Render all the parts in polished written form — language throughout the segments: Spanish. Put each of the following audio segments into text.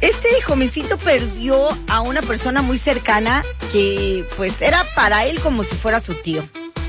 Este jovencito perdió a una persona muy cercana que pues era para él como si fuera su tío.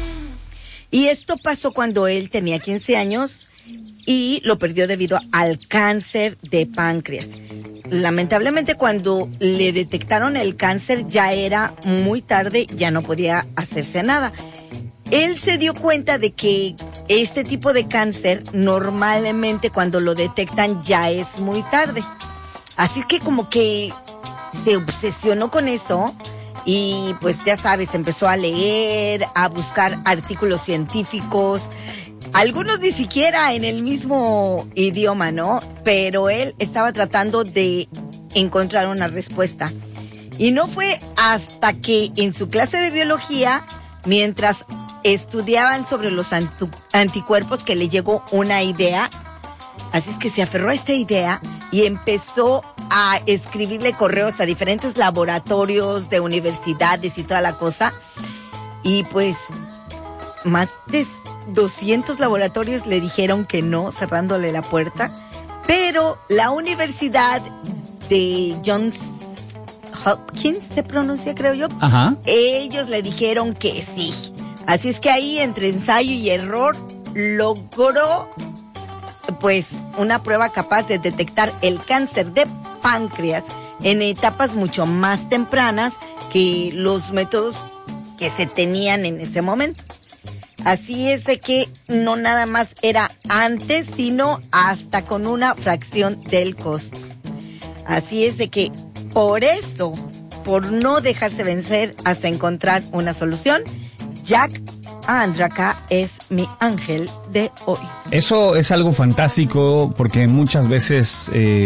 Y esto pasó cuando él tenía 15 años y lo perdió debido al cáncer de páncreas. Lamentablemente cuando le detectaron el cáncer ya era muy tarde, ya no podía hacerse nada. Él se dio cuenta de que este tipo de cáncer normalmente cuando lo detectan ya es muy tarde. Así que como que se obsesionó con eso y pues ya sabes, empezó a leer, a buscar artículos científicos, algunos ni siquiera en el mismo idioma, ¿no? Pero él estaba tratando de encontrar una respuesta. Y no fue hasta que en su clase de biología, mientras estudiaban sobre los anticuerpos, que le llegó una idea. Así es que se aferró a esta idea y empezó a escribirle correos a diferentes laboratorios de universidades y toda la cosa. Y pues más de 200 laboratorios le dijeron que no, cerrándole la puerta. Pero la Universidad de Johns Hopkins, se pronuncia creo yo. Ajá. Ellos le dijeron que sí. Así es que ahí entre ensayo y error logró pues una prueba capaz de detectar el cáncer de páncreas en etapas mucho más tempranas que los métodos que se tenían en ese momento. Así es de que no nada más era antes, sino hasta con una fracción del costo. Así es de que por eso, por no dejarse vencer hasta encontrar una solución, Jack Andraka es mi ángel de hoy. Eso es algo fantástico porque muchas veces,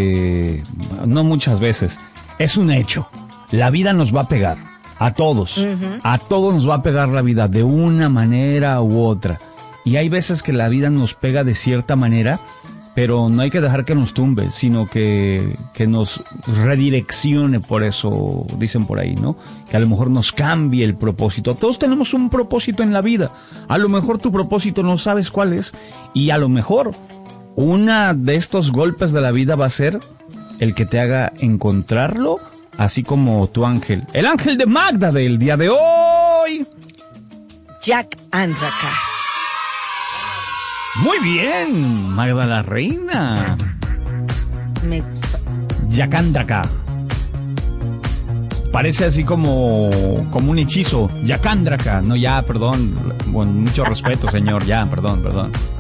no muchas veces, es un hecho. La vida nos va a pegar, a todos. A todos nos va a pegar la vida de una manera u otra. Y hay veces que la vida nos pega de cierta manera, pero no hay que dejar que nos tumbe, sino que nos redireccione, por eso dicen por ahí, ¿no? Que a lo mejor nos cambie el propósito. Todos tenemos un propósito en la vida. A lo mejor tu propósito no sabes cuál es, y a lo mejor una de estos golpes de la vida va a ser el que te haga encontrarlo, así como tu ángel. El ángel de Magda del día de hoy. Jack Andraka. Muy bien, Magda la reina. Me gusta. Jack Andraka. Parece así como un hechizo. Jack Andraka. No, ya, perdón. Bueno, mucho respeto, señor. Ya, perdón.